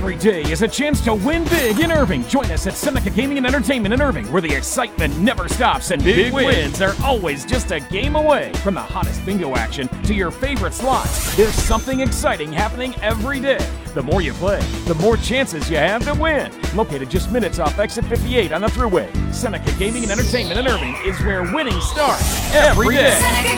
Every day is a chance to win big in Irving. Join us at Seneca Gaming and Entertainment in Irving, where the excitement never stops and big wins are always just a game away. From the hottest bingo action to your favorite slots, there's something exciting happening every day. The more you play, the more chances you have to win. Located just minutes off exit 58 on the Thruway, Seneca Gaming and Entertainment in Irving is where winning starts every day.